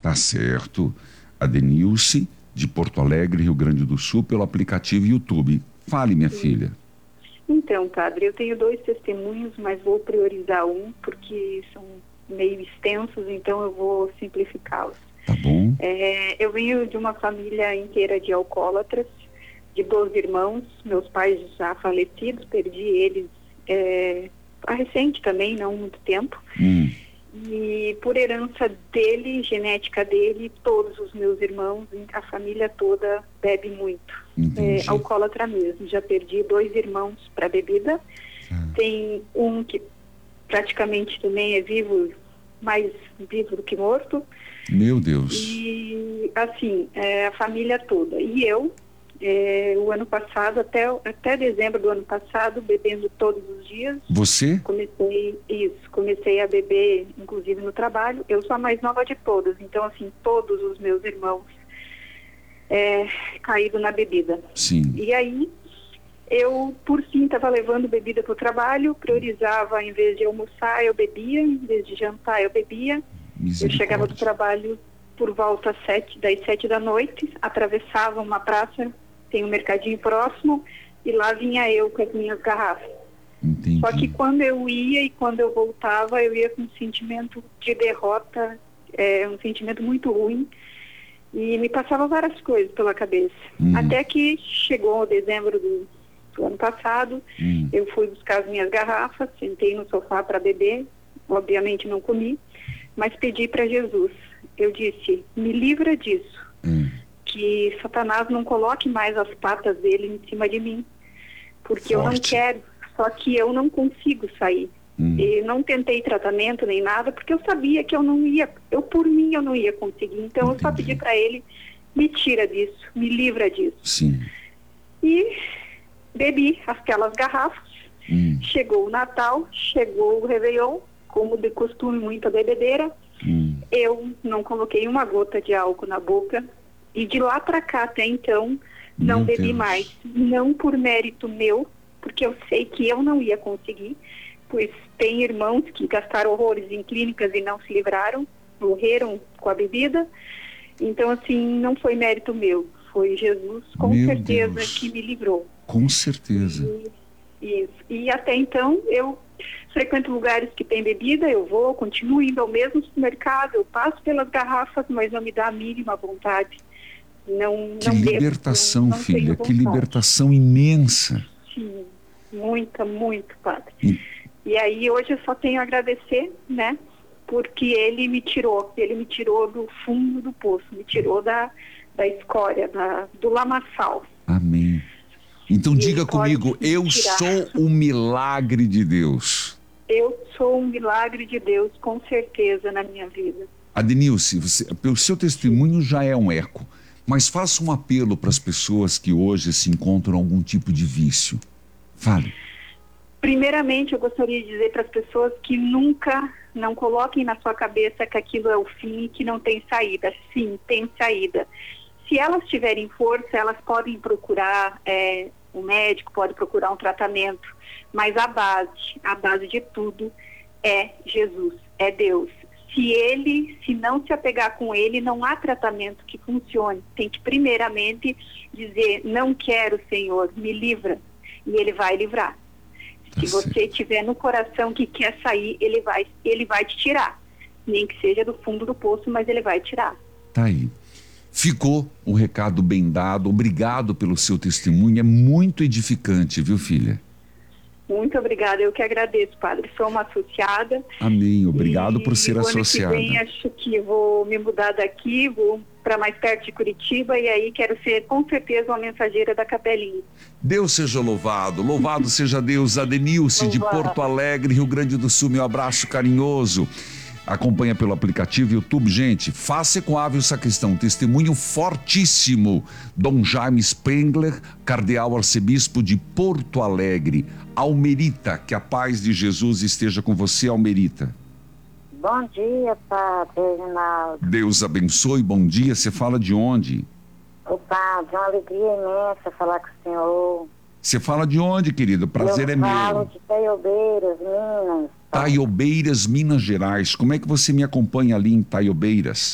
Tá certo. Adenilce, de Porto Alegre, Rio Grande do Sul, pelo aplicativo YouTube. Fale, minha filha. Então, padre, eu tenho 2 testemunhos, mas vou priorizar um, porque são meio extensos, então eu vou simplificá-los. Tá bom? Eu venho de uma família inteira de alcoólatras, de 12 irmãos, meus pais já falecidos, perdi eles recente também, não muito tempo. E por herança dele, genética dele, todos os meus irmãos, a família toda bebe muito. Alcoólatra mesmo. Já perdi 2 irmãos para bebida. Tem um que praticamente também é vivo, mais vivo do que morto. Meu Deus. E assim, a família toda. E eu, o ano passado, até dezembro do ano passado, bebendo todos os dias. Você? Comecei a beber, inclusive no trabalho. Eu sou a mais nova de todas, então assim, todos os meus irmãos caíram na bebida. Sim. E aí, eu, por fim, estava levando bebida para o trabalho, priorizava, em vez de almoçar, eu bebia, em vez de jantar, eu bebia. Eu chegava do trabalho por volta das 7 da noite, atravessava uma praça, tem um mercadinho próximo, e lá vinha eu com as minhas garrafas. Entendi. Só que quando eu ia e quando eu voltava, eu ia com um sentimento de derrota, um sentimento muito ruim, e me passava várias coisas pela cabeça. Até que chegou dezembro do ano passado, eu fui buscar as minhas garrafas, sentei no sofá para beber, obviamente não comi, mas pedi para Jesus. Eu disse, me livra disso, que Satanás não coloque mais as patas dele em cima de mim, porque eu não quero, só que eu não consigo sair. E não tentei tratamento nem nada, porque eu sabia que eu não ia, por mim eu não ia conseguir. Então eu só pedi para ele, me tira disso, me livra disso. Sim. E bebi aquelas garrafas. Chegou o Natal, chegou o Réveillon, como de costume, muita bebedeira. Eu não coloquei uma gota de álcool na boca. E de lá para cá, até então, não bebi mais. Não por mérito meu, porque eu sei que eu não ia conseguir, pois tem irmãos que gastaram horrores em clínicas e não se livraram, morreram com a bebida. Então, assim, não foi mérito meu. Foi Jesus, com certeza, que me livrou. Com certeza. E até então, eu frequento lugares que tem bebida, eu vou, continuo indo ao mesmo supermercado, eu passo pelas garrafas, mas não me dá a mínima vontade. Que libertação, filha, que libertação imensa. Sim, muito, padre. E aí hoje eu só tenho a agradecer, né, porque ele me tirou do fundo do poço, me tirou da escória, do lamaçal. Amém. Então diga comigo, eu sou um milagre de Deus. Eu sou um milagre de Deus, com certeza, na minha vida. Adenilce, pelo seu testemunho já é um eco, mas faça um apelo para as pessoas que hoje se encontram em algum tipo de vício. Fale. Primeiramente, eu gostaria de dizer para as pessoas que nunca, não coloquem na sua cabeça que aquilo é o fim e que não tem saída. Sim, tem saída. Se elas tiverem força, elas podem procurar um médico, pode procurar um tratamento, mas a base de tudo é Jesus, é Deus. Se não se apegar com ele, não há tratamento que funcione. Tem que primeiramente dizer, não quero, Senhor, me livra, e ele vai livrar. Se você tiver no coração que quer sair, ele vai te tirar. Nem que seja do fundo do poço, mas ele vai tirar. Tá aí. Ficou um recado bem dado. Obrigado pelo seu testemunho. É muito edificante, viu, filha? Muito obrigada. Eu que agradeço, padre. Sou uma associada. Amém. Obrigado por ser associada. Ano que vem, acho que vou me mudar daqui, vou para mais perto de Curitiba, e aí quero ser, com certeza, uma mensageira da Capelinha. Deus seja louvado. Louvado seja Deus. Adenilce, de Porto Alegre, Rio Grande do Sul. Meu abraço carinhoso. Acompanha pelo aplicativo YouTube. Gente, faça com Ávio Sacristão, testemunho fortíssimo. Dom Jaime Spengler, cardeal arcebispo de Porto Alegre. Almerita, que a paz de Jesus esteja com você, Almerita. Bom dia, padre Reginaldo. Deus abençoe, bom dia. Você fala de onde? Ô padre, é uma alegria imensa falar com o senhor. Você fala de onde, querido? Prazer é meu. Eu falo de Taiobeiras, Minas. Taiobeiras, Minas Gerais. Como é que você me acompanha ali em Taiobeiras?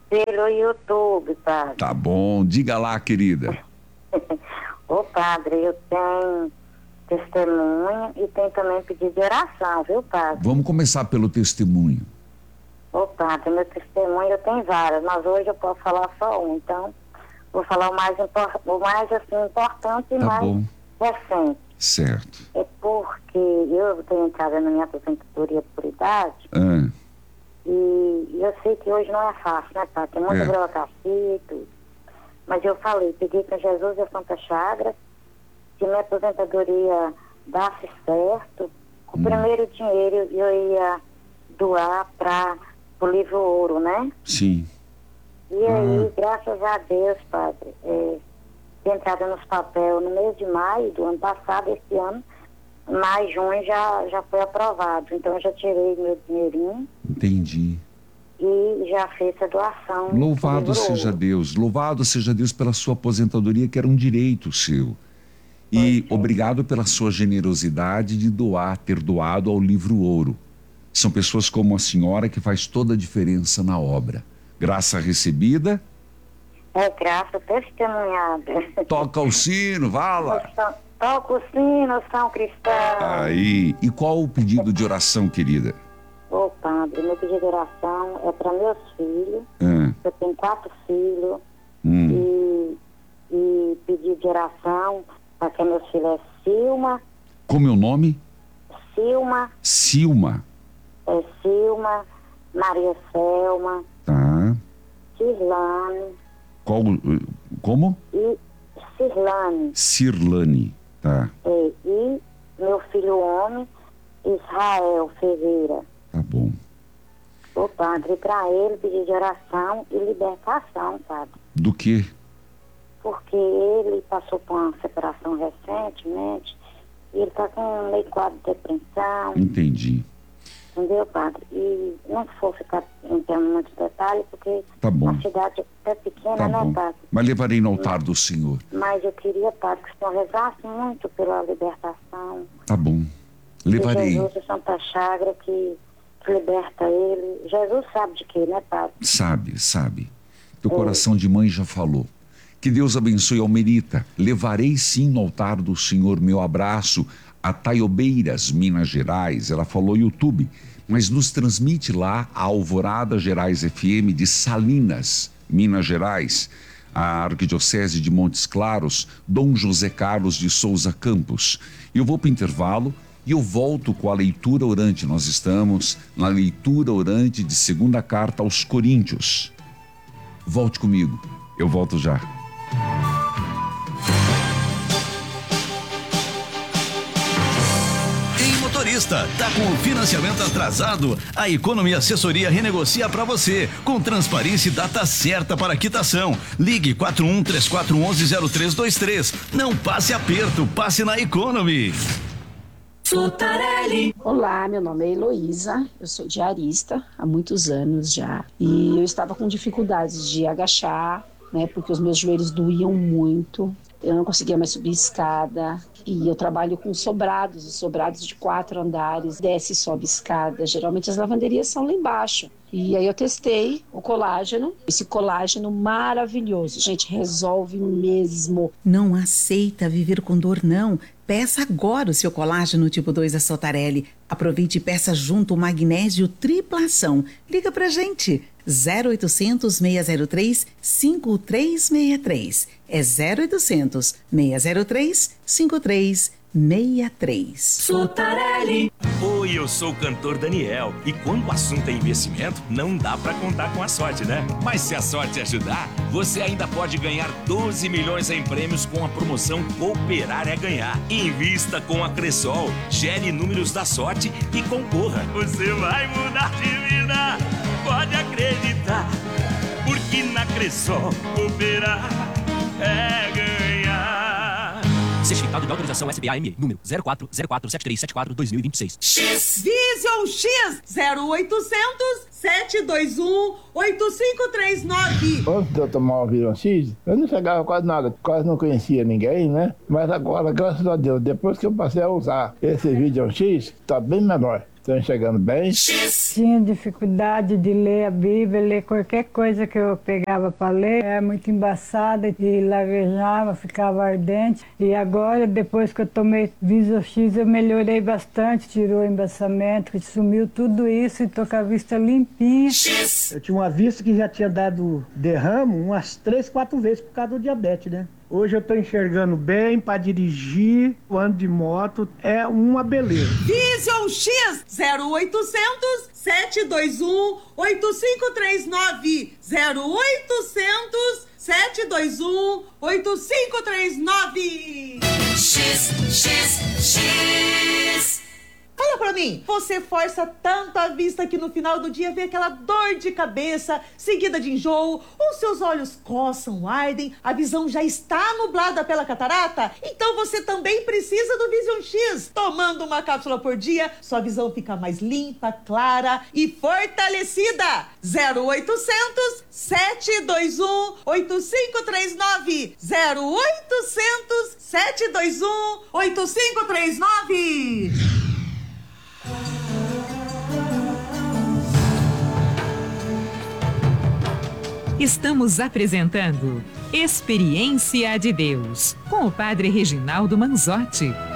pelo YouTube, padre. Tá bom, diga lá, querida. Ô, padre, eu tenho testemunho e tenho também pedido de oração, viu, padre? Vamos começar pelo testemunho. Ô, padre, meu testemunho eu tenho várias, mas hoje eu posso falar só um, então vou falar o mais assim, importante e Tá mais bom. recente. Certo. É porque eu tenho entrado na minha aposentadoria por idade Ah, e eu sei que hoje não é fácil, né, padre? Tem muita burocracia e tudo. Mas eu falei, pedi para Jesus e a Santa Chagra que minha aposentadoria dasse certo. O primeiro dinheiro eu ia doar para o livro Ouro, né? sim. E aí, graças a Deus, padre, de entrada nos papéis no mês de maio do ano passado, esse ano, mais junho já foi aprovado. Então eu já tirei meu dinheirinho Entendi. e já fiz a doação. Louvado do livro seja Ouro. Deus. Louvado seja Deus pela sua aposentadoria, que era um direito seu. E obrigado pela sua generosidade de ter doado ao livro Ouro. São pessoas como a senhora que faz toda a diferença na obra. Graça recebida, É graça testemunhada. toca o sino, vá lá. Toca o sino, São Cristão. Aí, e qual o pedido de oração, querida? Ô, padre, meu pedido de oração é para meus filhos. Ah, Eu tenho 4 filhos. E pedido de oração para que meus filhos é como é o nome? Silma, Silma. Maria Selma, Tá. Cirlane Como? e Cirlane. Cirlane. Tá. E meu filho homem, Israel Ferreira. Tá bom. O padre, para ele pedir de oração e libertação, padre. Do quê? Porque ele passou por uma separação recentemente e ele está com meio quadro de depressão. Entendi. Entendeu, padre? E não for ficar entrando em muitos detalhes, porque Tá bom. a cidade é pequena, Tá né, bom. padre? Mas levarei no altar do Senhor. Mas eu queria, padre, que o senhor rezasse muito pela libertação. Tá bom. De Levarei. Jesus e Santa Chagra que liberta ele. Jesus sabe de quê, né, padre? Sabe. Teu coração de mãe já falou. Que Deus abençoe Almerita. Levarei sim no altar do Senhor meu abraço a Taiobeiras, Minas Gerais. Ela falou YouTube, mas nos transmite lá a Alvorada Gerais FM de Salinas, Minas Gerais. A Arquidiocese de Montes Claros, Dom José Carlos de Souza Campos. Eu vou para o intervalo e eu volto com a leitura orante. Nós estamos na leitura orante de 2ª carta aos Coríntios. Volte comigo, eu volto já. Ei, motorista, tá com o financiamento atrasado? A Economia Assessoria renegocia para você, com transparência e data certa para quitação. Ligue 4134110323. Não passe aperto, passe na Economy. Sotarelli. Olá, meu nome é Heloísa, eu sou diarista há muitos anos já e eu estava com dificuldades de agachar, né, porque os meus joelhos doíam muito, eu não conseguia mais subir escada e eu trabalho com sobrados, os sobrados de 4 andares, desce e sobe escada, geralmente as lavanderias são lá embaixo. E aí eu testei o colágeno, esse colágeno maravilhoso, gente, resolve mesmo. Não aceita viver com dor, não. Peça agora o seu colágeno tipo 2 da Sotarelli. Aproveite e peça junto o magnésio triplação. Liga pra gente. 0800 603 5363. É 0800 603 5363. Sotarelli. Oi, eu sou o cantor Daniel. E quando o assunto é investimento, não dá pra contar com a sorte, né? Mas se a sorte ajudar, você ainda pode ganhar 12 milhões em prêmios com a promoção Cooperar é Ganhar. Invista com a Cressol, gere números da sorte e concorra. Você vai mudar de vida, pode acreditar. Porque na Cressol, cooperar é ganhar. Certificado de autorização SBAME, número 04047374-2026. Vision X 0800 721 8539. Antes de eu tomar o Vision X, eu não chegava quase nada, quase não conhecia ninguém, né? Mas agora, graças a Deus, depois que eu passei a usar esse Vision X, tá bem menor. Estão enxergando bem? Tinha dificuldade de ler a Bíblia, ler qualquer coisa que eu pegava para ler. Era muito embaçada e lavejava, ficava ardente. E agora, depois que eu tomei Vision X, eu melhorei bastante, tirou o embaçamento, sumiu tudo isso e tô com a vista limpinha. Eu tinha uma vista que já tinha dado derrame umas 3, 4 vezes por causa do diabetes, né? Hoje eu tô enxergando bem para dirigir, o ano de moto é uma beleza. Vision X 0800 721 8539 0800 721 8539. XXX. Olha pra mim, você força tanto a vista que no final do dia vem aquela dor de cabeça, seguida de enjoo, os seus olhos coçam, ardem, a visão já está nublada pela catarata? Então você também precisa do Vision X. Tomando uma cápsula por dia, sua visão fica mais limpa, clara e fortalecida. 0800 721 8539 0800 721 8539. Estamos apresentando Experiência de Deus com o Padre Reginaldo Manzotti.